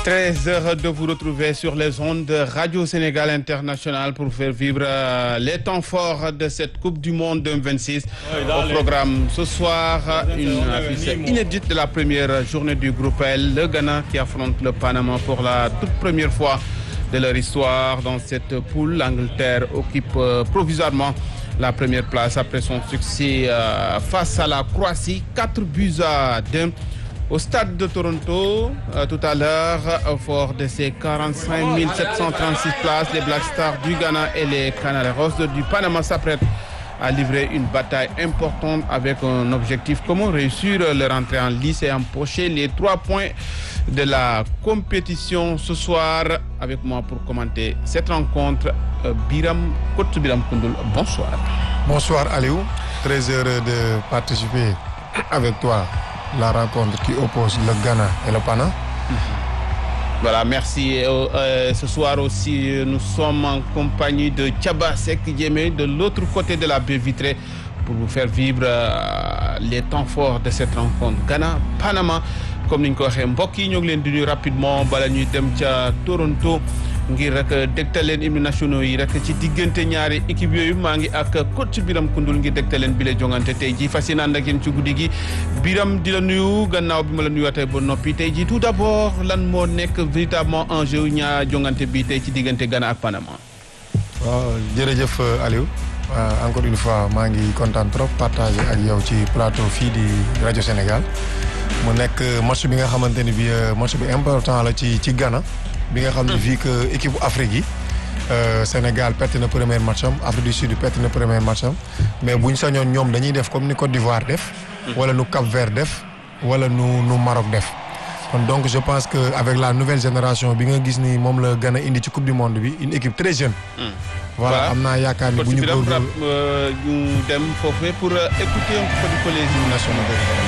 Très heureux de vous retrouver sur les ondes de Radio Sénégal International pour faire vivre les temps forts de cette Coupe du Monde 2026. Au programme ce soir, une affiche inédite de la première journée du groupe L. Le Ghana qui affronte le Panama pour la toute première fois de leur histoire dans cette poule. L'Angleterre occupe provisoirement la première place après son succès face à la Croatie, 4-2. Au stade de Toronto, tout à l'heure, fort de ces 45 736 places, les Black Stars du Ghana et les Canaries du Panama s'apprêtent à livrer une bataille importante avec un objectif commun, réussir leur entrée en lice et empocher les 3 points de la compétition ce soir. Avec moi pour commenter cette rencontre, Coach Biram Koundoul, bonsoir. Bonsoir Aliou, très heureux de participer avec toi. La rencontre qui oppose le Ghana et le Panama. Voilà, merci. Ce soir aussi, nous sommes en compagnie de Thiaba Seck Diémé de l'autre côté de la baie vitrée pour vous faire vivre les temps forts de cette rencontre Ghana-Panama. Comme ni ñu ko waxee mbokk yi ñoo ngi leen di nuyu rapidement bala ñuy dem ca Toronto ngir rek dégtal leen hymne nationaux yi rek ci diggante ñaari équipe yooyu maa ngi ak coach Biram Koundoul ngir dégtal leen bi la jongante tey jii fas yéene ànd ak yéen ci guddi gi. Biram di la nuyu gannaaw bi ma la nuyuwaatee ba noppi tey jii tout d'abord lan moo nekk véritablement enjeu ñaar jongante bi tey ci diggante Ghana ak Panama. waaw jërëjëf Aliou encore une fois maa ngi kontaan trop partager ak yow ci plateau fii di rajo Sénégal. mu nekk match bi nga xamante ni bi match bi important la ci Ghana bi nga xam ne vu que équipe Afrique yi Sénégal perte na premier match am Afrique du Sud perte na premier match am mais buñ sañoon ñoom dañuy def comme ni Côte d'Ivoire def wala nu Cap-Vert def wala nu Maroc def kon donc je pense que avec la nouvelle génération bi nga gis ni moom la Ghana indi ci coupe du monde bi une équipe très jeune voilà am naa yaakaar ni bu ñu ñu dem foofee pour écouter un peu les hymnes nationaux.